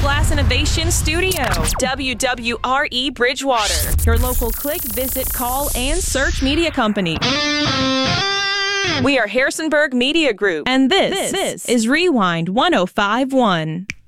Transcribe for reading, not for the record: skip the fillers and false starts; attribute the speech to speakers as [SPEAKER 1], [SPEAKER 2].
[SPEAKER 1] Glass Innovation Studio, WWRE Bridgewater. Your local click, visit, call, and search media company. We are Harrisonburg Media Group, and this is Rewind 1051.